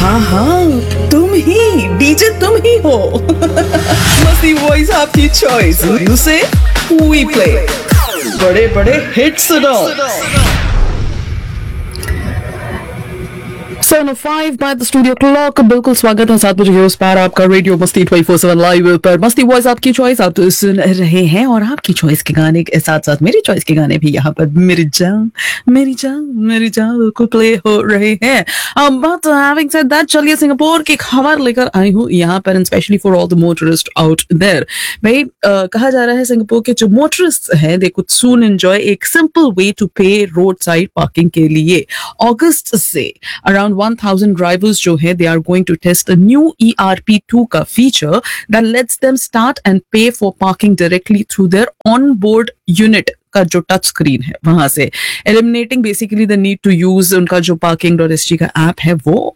हाँ हाँ, तुम ही डीजे, तुम ही हो। मस्ती वॉइस आपकी चॉइस, यू से वी प्ले बड़े बड़े हिट्स सुनो। 7:05 by the studio clock। बिल्कुल स्वागत है 7 बजे के उस पार आपका रेडियो मस्ती 24/7 लाइव पर। मस्ती वॉइस आपकी चॉइस आप तो सुन रहे हैं, और आपकी चॉइस के गाने के साथ साथ मेरी चॉइस के गाने भी यहाँ पर मेरी जान बिल्कुल प्ले हो रहे हैं। बट हैविंग सेड दैट, चलिए सिंगापुर की खबर लेकर आई हूँ यहाँ पर, specially for all the motorist out there. भाई कहा जा रहा है सिंगापुर के जो मोटरिस्ट हैं दे कुड सून एंजॉय एक सिंपल वे टू पे रोड साइड पार्किंग के लिए। अगस्त से around 1000 drivers जो है they are going to test a new ERP2 का feature that lets them start and pay for parking directly through their onboard unit का जो टच स्क्रीन है वहां से, eliminating basically the need to use उनका जो parking.sg का app है वो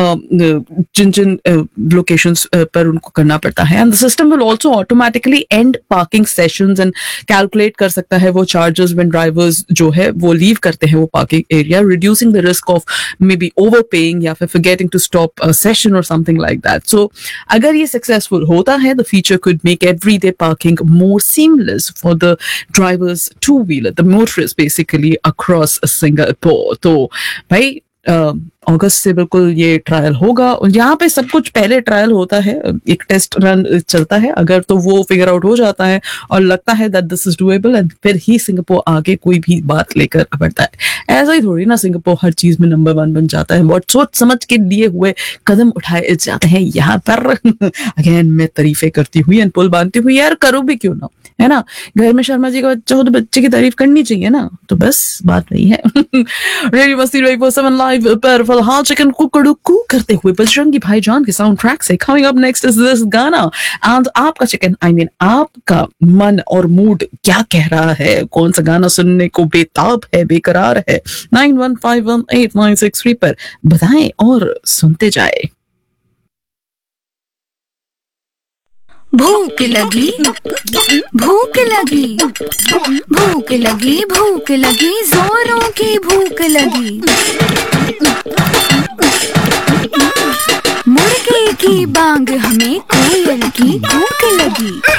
जिन जिन लोकेशंस पर उनको करना पड़ता है। And the system will also automatically and parking sessions and calculate कर सकता है वो चार्जेस व्हेन ड्राइवर्स जो है वो लीव करते हैं वो parking area, reducing the risk of may be over paying या फिर forgetting to stop a session और समथिंग लाइक दैट। सो अगर ये सक्सेसफुल होता है the feature could make everyday parking more seamless for the drivers, two-wheeler, the motorists basically across Singapore। तो भाई अगस्त से बिल्कुल ये ट्रायल होगा, और यहाँ पे सब कुछ पहले ट्रायल होता है, एक टेस्ट रन चलता है, अगर तो वो फिगर आउट हो जाता है और लगता है that this is doable and फिर ही सिंगापुर आगे कोई भी बात लेकर बढ़ता है। ऐसा ही थोड़ी ना सिंगापुर हर चीज में नंबर 1 बन जाता है, बहुत सोच समझ के लिए हुए कदम उठाए जाते हैं यहाँ पर। अगेन मैं तारीफें करती हुई एंड पुल बांधती हुई, यार करो भी क्यों ना, है ना, घर में शर्मा जी का बच्चा हो तो बच्चे की तारीफ करनी चाहिए ना, तो बस बात नहीं है। रेडियो मस्ती 24/7 लाइव पर फिलहाल चिकन कुकड़ुकू करते हुए बजरंगी भाईजान के साउंड ट्रैक से coming up next is this गाना। एंड आपका चिकन आपका मन और मूड क्या कह रहा है, कौन सा गाना सुनने को बेताब है, बेकरार है, 91518963 पर बताएं और सुनते जाए। भूख लगी भूख लगी भूख लगी भूख लगी जोरों की भूख लगी, मुर्गे की बांग हमें कोयल की भूख लगी।